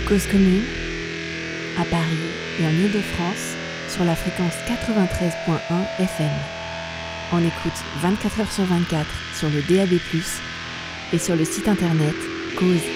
Cause commune, à Paris et en Île-de-France, sur la fréquence 93.1 FM. On écoute 24 heures sur 24 sur le DAB+, et sur le site internet cause-commune.fm.